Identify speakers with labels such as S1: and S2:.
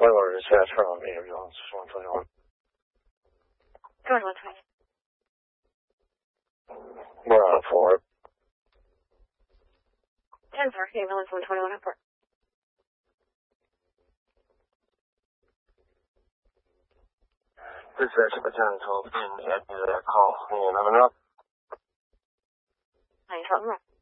S1: 21 dispatch from ambulance 121.
S2: 120.
S1: We're on for it.
S2: 10 sir, ambulance 121 at port.
S1: Dispatch at the 1012 in at that call. And I'm up.
S2: 912.